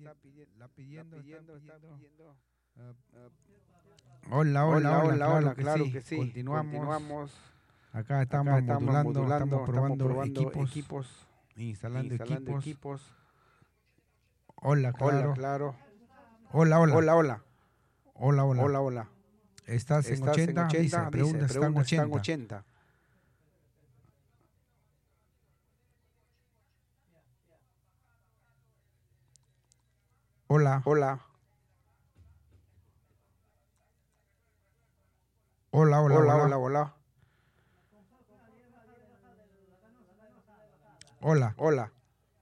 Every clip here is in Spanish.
Hola, hola, claro que que sí. sí. Continuamos. Acá estamos modulando, estamos probando equipos, equipos, instalando instalando equipos. equipos. Hola, Hola, claro. claro. Hola, hola. Hola, hola. Hola, hola. Hola, hola. ¿Estás en ¿Estás en 80? 80? Dice, pregunta, ¿están pregunta, ¿están 80? 80? Hola, Hola. hola, hola, Hola, hola. hola, hola. Hola. Hola.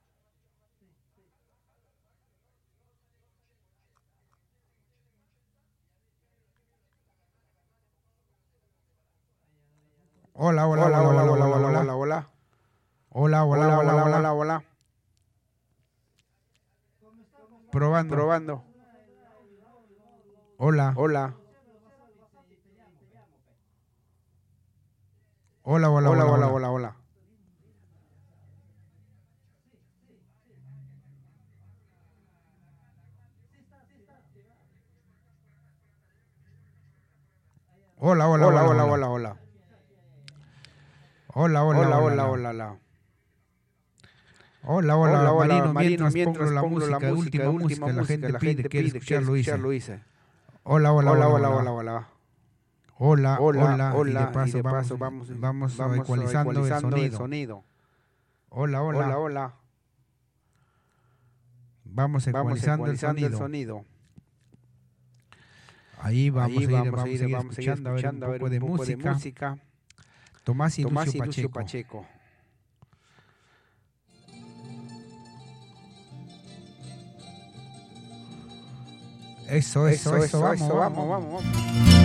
Hola, hola, Hola, hola, hola, hola, hola, hola, hola, hola. Hola, hola, Hola, hola, hola, hola. hola, hola. Probando. Probando. Hola. Hola. Hola, hola, Hola, hola, hola, hola. hola, hola. Hola, hola, Hola, hola, hola, hola. hola, hola. Hola, hola, Hola, hola, hola, hola. hola. Hola, Hola, hola, hola, Marino. Marino. Mientras pongo Mientras la pongo la música, música, última última música, la música, gente la pide, gente quiere pide, quiere escucharlo, dice. escucharlo, dice. Hola, hola, Hola, hola, hola, hola. hola, hola. Hola, Hola, hola. Y de hola. Y paso de vamos, paso vamos vamos ecualizando el ecualizando el sonido. sonido. Hola, Hola, hola. hola. Vamos Vamos ecualizando el ecualizando el sonido. sonido. Ahí Ahí vamos a seguir escuchando, a ver un poco de poco de música. música. Tomás y Tomás Lucio y Lucio Pacheco. Pacheco. Eso, vamos. Vamos.